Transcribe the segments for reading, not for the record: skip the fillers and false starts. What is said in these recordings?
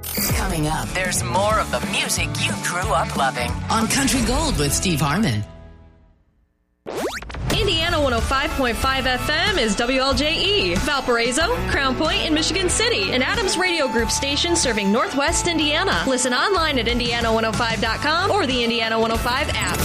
Coming up, there's more of the music you grew up loving on Country Gold with Steve Harmon. Indiana 105.5 FM is WLJE, Valparaiso, Crown Point, and Michigan City, an Adams Radio Group station serving Northwest Indiana. Listen online at Indiana105.com or the Indiana 105 app.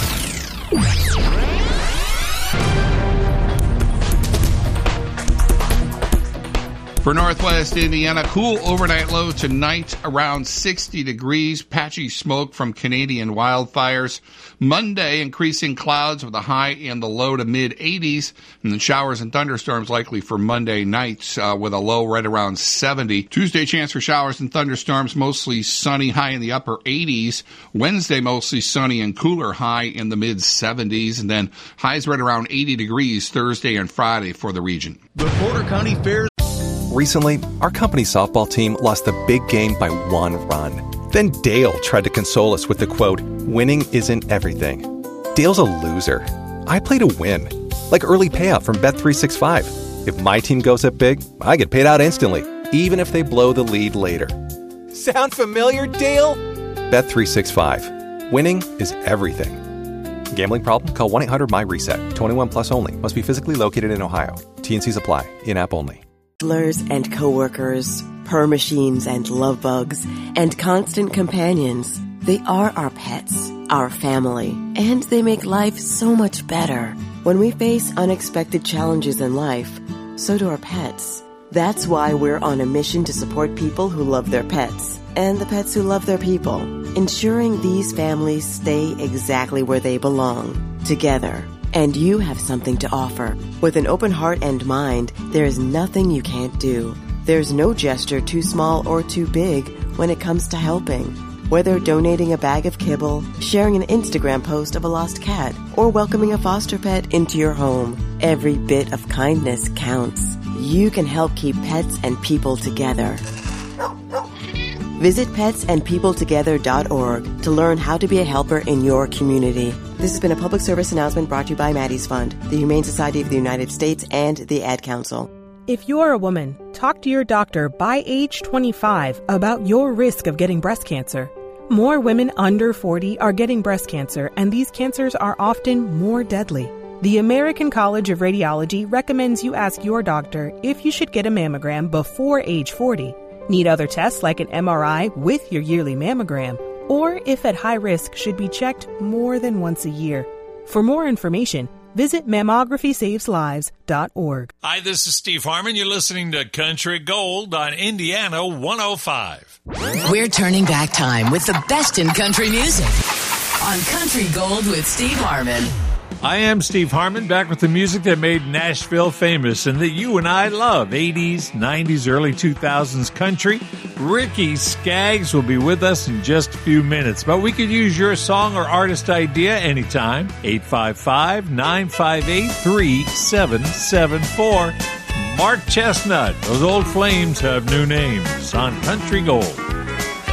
For Northwest Indiana, cool overnight low tonight around 60 degrees. Patchy smoke from Canadian wildfires. Monday, increasing clouds with a high in the low to mid 80s. And then showers and thunderstorms likely for Monday nights with a low right around 70. Tuesday, chance for showers and thunderstorms, mostly sunny, high in the upper 80s. Wednesday, mostly sunny and cooler, high in the mid 70s. And then highs right around 80 degrees Thursday and Friday for the region. The Porter County Fair. Recently, our company softball team lost the big game by 1 run. Then Dale tried to console us with the quote, "Winning isn't everything." Dale's a loser. I play to win. Like early payout from Bet365. If my team goes up big, I get paid out instantly, even if they blow the lead later. Sound familiar, Dale? Bet365. Winning is everything. Gambling problem? Call 1-800-MY-RESET. 21 plus only. Must be physically located in Ohio. T&Cs apply. In-app only. Travelers and coworkers, purr machines and love bugs, and constant companions. They are our pets, our family, and they make life so much better. When we face unexpected challenges in life, so do our pets. That's why we're on a mission to support people who love their pets and the pets who love their people, ensuring these families stay exactly where they belong, together. And you have something to offer. With an open heart and mind, there is nothing you can't do. There's no gesture too small or too big when it comes to helping. Whether donating a bag of kibble, sharing an Instagram post of a lost cat, or welcoming a foster pet into your home, every bit of kindness counts. You can help keep pets and people together. Visit petsandpeopletogether.org to learn how to be a helper in your community. This has been a public service announcement brought to you by Maddie's Fund, the Humane Society of the United States, and the Ad Council. If you're a woman, talk to your doctor by age 25 about your risk of getting breast cancer. More women under 40 are getting breast cancer, and these cancers are often more deadly. The American College of Radiology recommends you ask your doctor if you should get a mammogram before age 40. Need other tests like an MRI with your yearly mammogram, or if at high risk should be checked more than once a year. For more information, visit mammographysaveslives.org. Hi, this is Steve Harmon. You're listening to Country Gold on Indiana 105. We're turning back time with the best in country music on Country Gold with Steve Harmon. I am Steve Harmon, back with the music that made Nashville famous and that you and I love. 80s, 90s, early 2000s country. Ricky Skaggs will be with us in just a few minutes, but we could use your song or artist idea anytime. 855-958-3774. Mark Chestnut, those old flames have new names on Country Gold.